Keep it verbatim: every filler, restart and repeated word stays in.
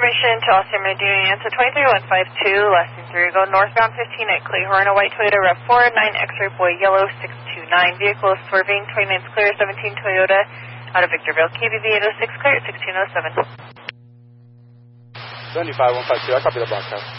information to Austin Meridian, answer twenty-three one five two, lasting three, go northbound fifteen at Clayhorn, a white Toyota RAV four, nine X-ray boy yellow six two nine, vehicle is swerving, twenty-nine is clear, seventeen Toyota, out of Victorville, K B V eight oh six clear, sixteen oh seven. seventy-five one five two, I copy the broadcast.